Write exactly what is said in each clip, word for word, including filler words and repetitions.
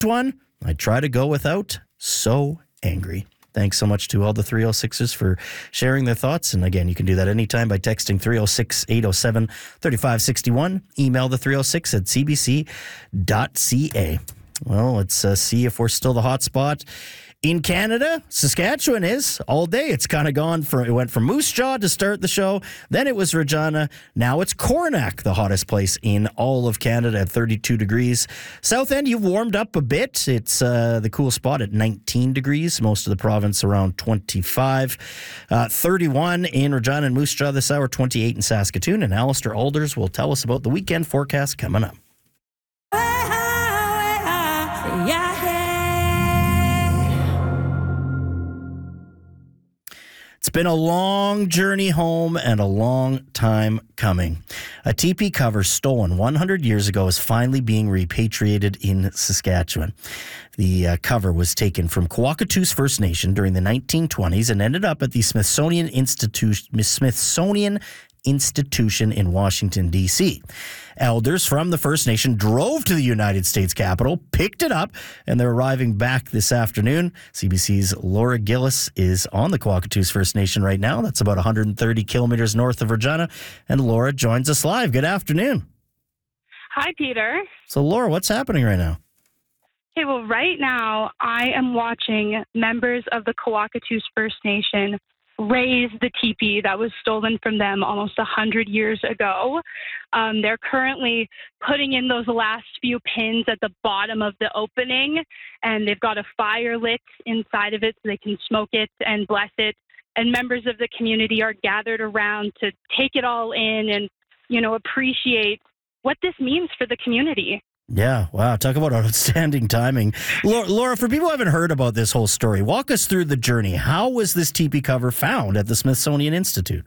one, I try to go without So Angry. Thanks so much to all the three oh sixers for sharing their thoughts. And again, you can do that anytime by texting three oh six, eight oh seven, three five six one. Email the three oh six at c b c dot c a. Well, let's uh, see if we're still the hot spot in Canada. Saskatchewan is all day. It's kind of gone from, it went from Moose Jaw to start the show. Then it was Regina. Now it's Coronach, the hottest place in all of Canada at thirty-two degrees. South End, you've warmed up a bit. It's uh, the cool spot at nineteen degrees. Most of the province around twenty-five. Uh, thirty-one in Regina and Moose Jaw this hour, twenty-eight in Saskatoon. And Alistair Alders will tell us about the weekend forecast coming up. It's been a long journey home and a long time coming. A teepee cover stolen one hundred years ago is finally being repatriated in Saskatchewan. The uh, cover was taken from Kwakatoos First Nation during the nineteen twenties and ended up at the Smithsonian Institution, Smithsonian Institution in Washington, D C. Elders from the First Nation drove to the United States Capitol, picked it up, and they're arriving back this afternoon. C B C's Laura Gillis is on the Kwakatoos First Nation right now. That's about one hundred thirty kilometers north of Regina. And Laura joins us live. Good afternoon. Hi, Peter. So, Laura, what's happening right now? Okay, well, right now I am watching members of the Kwakatoos First Nation raise the teepee that was stolen from them almost one hundred years ago. Um, they're currently putting in those last few pins at the bottom of the opening, and they've got a fire lit inside of it so they can smoke it and bless it. And members of the community are gathered around to take it all in and, you know, appreciate what this means for the community. Yeah, wow. Talk about outstanding timing. Laura, Laura, for people who haven't heard about this whole story, walk us through the journey. How was this teepee cover found at the Smithsonian Institute?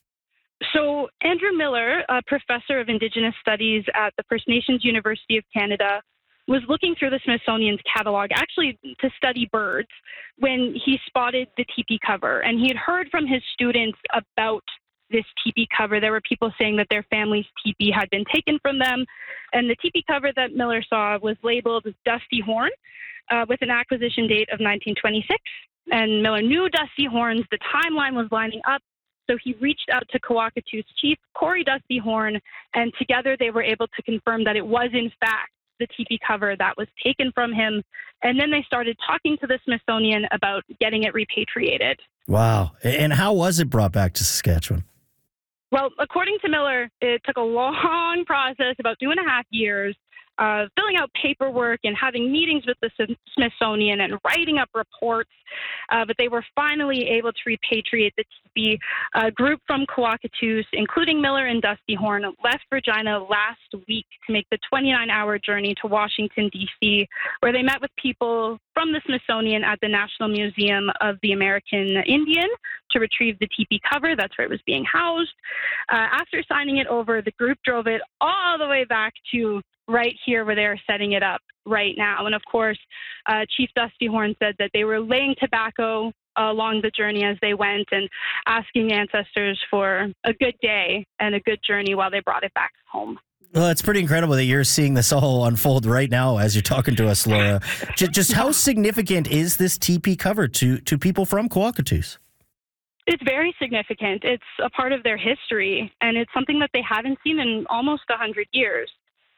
So Andrew Miller, a professor of Indigenous Studies at the First Nations University of Canada, was looking through the Smithsonian's catalog, actually to study birds, when he spotted the teepee cover. And he had heard from his students about this teepee cover. There were people saying that their family's teepee had been taken from them. And the teepee cover that Miller saw was labeled Dusty Horn uh, with an acquisition date of nineteen twenty-six. And Miller knew Dusty Horns. The timeline was lining up. So he reached out to Kwakatoos chief Corey Dusty Horn, and together they were able to confirm that it was in fact the teepee cover that was taken from him. And then they started talking to the Smithsonian about getting it repatriated. Wow. And how was it brought back to Saskatchewan? Well, according to Miller, it took a long process, about two and a half years, uh, filling out paperwork and having meetings with the Smithsonian and writing up reports. Uh, but they were finally able to repatriate the teepee. A group from Kwakatoos, including Miller and Dusty Horn, left Regina last week to make the twenty-nine hour journey to Washington, D C, where they met with people from the Smithsonian at the National Museum of the American Indian to retrieve the teepee cover. That's where it was being housed. Uh, after signing it over, the group drove it all the way back to right here where they're setting it up right now. And of course, uh, Chief Dusty Horn said that they were laying tobacco along the journey as they went and asking ancestors for a good day and a good journey while they brought it back home. Well, it's pretty incredible that you're seeing this all unfold right now as you're talking to us, Laura. just, just how significant is this teepee cover to, to people from Kwakatoos? It's very significant. It's a part of their history, and it's something that they haven't seen in almost one hundred years.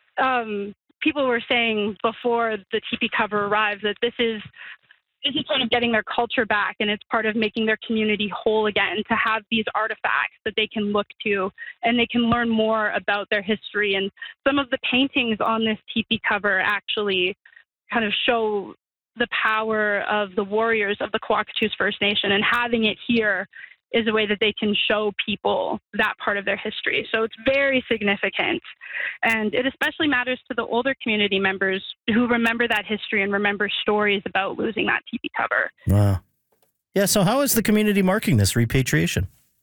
Um, people were saying before the teepee cover arrived that this is this is part of getting their culture back, and it's part of making their community whole again, to have these artifacts that they can look to and they can learn more about their history. And some of the paintings on this teepee cover actually kind of show the power of the warriors of the Kwakatoos First Nation, and having it here is a way that they can show people that part of their history. So it's very significant. And it especially matters to the older community members who remember that history and remember stories about losing that teepee cover. Wow. Yeah, so how is the community marking this repatriation?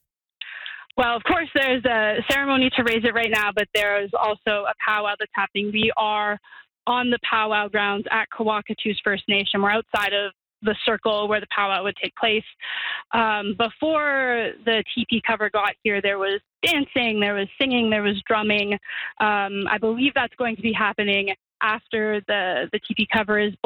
Well, of course, there's a ceremony to raise it right now, but there is also a powwow that's happening. We are on the powwow grounds at Kwakatoos First Nation. We're outside of the circle where the powwow would take place. Um, before the teepee cover got here, there was dancing, there was singing, there was drumming. Um, I believe that's going to be happening after the, the T P cover is